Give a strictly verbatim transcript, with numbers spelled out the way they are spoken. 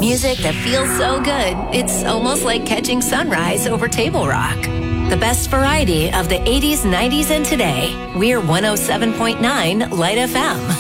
Music that feels so good, it's almost like catching sunrise over Table Rock. The best variety of the eighties, nineties, and today. We're one oh seven point nine Light F M.